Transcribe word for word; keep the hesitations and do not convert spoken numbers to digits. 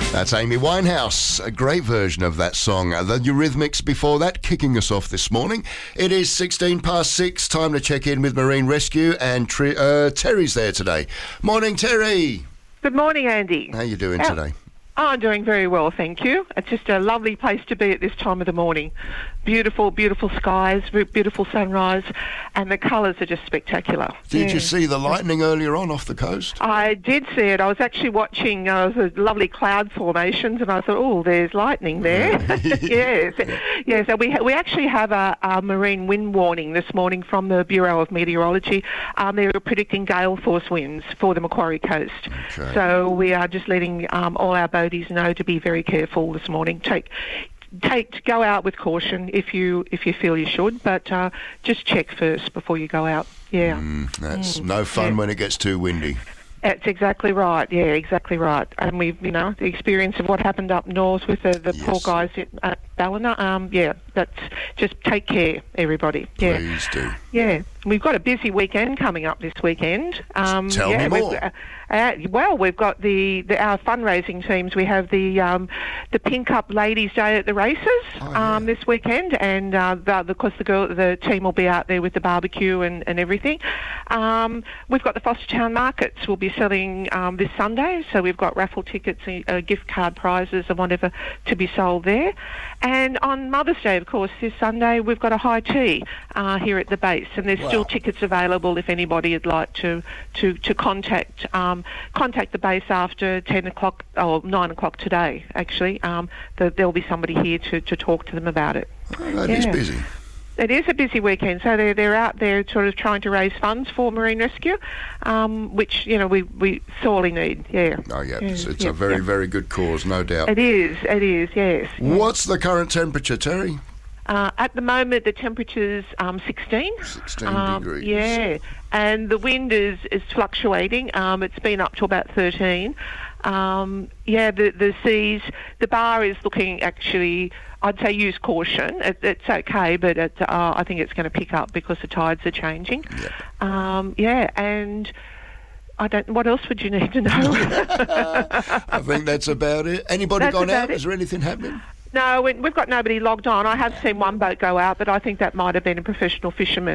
That's Amy Winehouse, a great version of that song. The Eurythmics before that, kicking us off this morning. It is sixteen past six, time to check in with Marine Rescue, and tri- uh, Terry's there today. Morning, Terry. Good morning, Andy. How you doing How- today? Oh, I'm doing very well, thank you. It's just a lovely place to be at this time of the morning. Beautiful, beautiful skies, beautiful sunrise, and the colours are just spectacular. Did Yeah. you see the lightning earlier on off the coast? I did see it. I was actually watching uh, the lovely cloud formations, and I thought, oh, there's lightning there. yes, yes. So we ha- we actually have a, a marine wind warning this morning from the Bureau of Meteorology. Um, they're predicting gale force winds for the Macquarie Coast. Okay. So we are just letting um, all our boaties know to be very careful this morning. Take. Take go out with caution if you if you feel you should, but uh, just check first before you go out. Yeah, Mm, that's Mm, no fun yeah. when it gets too windy. That's exactly right. Yeah, exactly right. And we've, you know, the experience of what happened up north with the, the Yes. poor guys at, at Ballina. Um, yeah, that's just take care, everybody. Yeah, Please do. yeah. We've got a busy weekend coming up this weekend. Um, Tell yeah, me we've- more. Uh, uh, well, we've got the, the our fundraising teams. We have the um, the Pink Up Ladies Day at the races Oh, yeah. um, this weekend, and uh, the, of course the girl, the team will be out there with the barbecue and, and everything. Um, we've got the Fostertown Markets. We'll be selling um, this Sunday, so we've got raffle tickets, uh, gift card prizes, and whatever to be sold there. And on Mother's Day, of course, this Sunday we've got a high tea uh, here at the base, and there's Wow. still tickets available if anybody would like to to to contact um, contact the base after ten o'clock or nine o'clock today. Actually, um, the, there'll be somebody here to, to talk to them about it. Oh, that is Yeah. busy. It is a busy weekend, so they're they're out there sort of trying to raise funds for marine rescue, um, which you know we, we sorely need. Yeah. Oh, yeah, it's, it's yeah, a very, yeah. very good cause, no doubt. It is. It is. Yes. What's the current temperature, Terry? Uh, at the moment, the temperature's um, sixteen. sixteen Um, degrees. Yeah, and the wind is, is fluctuating. Um, it's been up to about thirteen. Um, yeah, the the seas, the bar is looking actually, I'd say use caution. It, it's okay, but it, uh, I think it's going to pick up because the tides are changing. Yep. Um, yeah, and I don't. What else would you need to know? I think that's about it. Anybody That's gone about out? it. Is there anything happening? No, we- we've got nobody logged on. I have seen one boat go out, but I think that might have been a professional fisherman.